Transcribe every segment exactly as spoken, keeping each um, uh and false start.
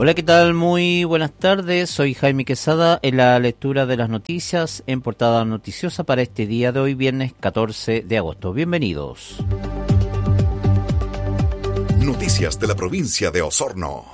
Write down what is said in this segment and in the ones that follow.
Hola, ¿qué tal? Muy buenas tardes. Soy Jaime Quesada en la lectura de las noticias en portada noticiosa para este día de hoy, viernes catorce de agosto. Bienvenidos. Noticias de la provincia de Osorno.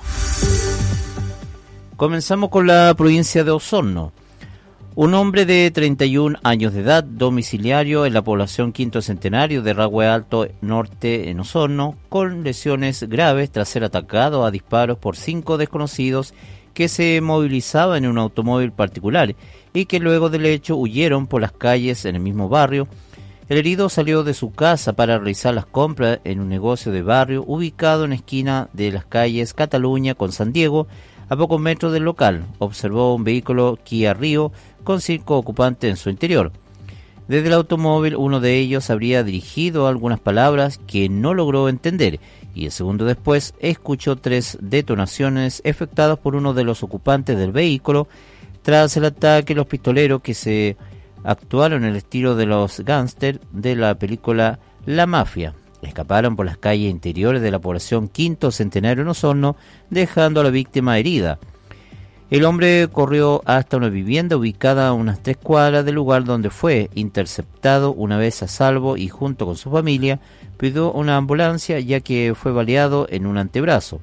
Comenzamos con la provincia de Osorno. Un hombre de treinta y un años de edad, domiciliario en la población Quinto Centenario de Ragüe Alto Norte en Osorno, con lesiones graves tras ser atacado a disparos por cinco desconocidos que se movilizaban en un automóvil particular y que luego del hecho huyeron por las calles en el mismo barrio. El herido salió de su casa para realizar las compras en un negocio de barrio ubicado en la esquina de las calles Cataluña con San Diego, a pocos metros del local. Observó un vehículo Kia Rio con cinco ocupantes en su interior. Desde el automóvil, uno de ellos habría dirigido algunas palabras que no logró entender, y el segundo después escuchó tres detonaciones efectuadas por uno de los ocupantes del vehículo. Tras el ataque, los pistoleros, que se actuaron en el estilo de los gángsters de la película La Mafia, escaparon por las calles interiores de la población Quinto Centenario en Osorno, dejando a la víctima herida. El hombre corrió hasta una vivienda ubicada a unas tres cuadras del lugar, donde fue interceptado una vez a salvo y junto con su familia pidió una ambulancia, ya que fue baleado en un antebrazo.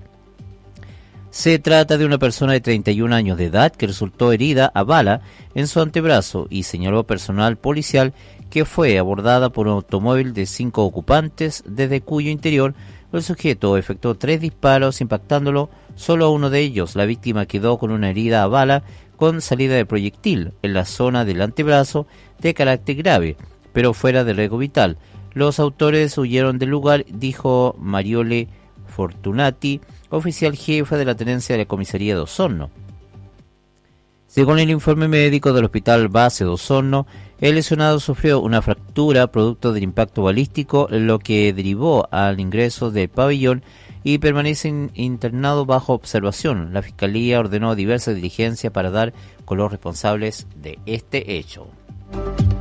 Se trata de una persona de treinta y un años de edad que resultó herida a bala en su antebrazo, y señaló personal policial que fue abordada por un automóvil de cinco ocupantes, desde cuyo interior el sujeto efectuó tres disparos, impactándolo solo a uno de ellos. La víctima quedó con una herida a bala con salida de proyectil en la zona del antebrazo de carácter grave, pero fuera de riesgo vital. Los autores huyeron del lugar, dijo Mariole Fortunati, oficial jefe de la tenencia de la comisaría de Osorno. Según el informe médico del Hospital Base de Osorno, el lesionado sufrió una fractura producto del impacto balístico, lo que derivó al ingreso del pabellón y permanece internado bajo observación. La Fiscalía ordenó diversas diligencias para dar con los responsables de este hecho.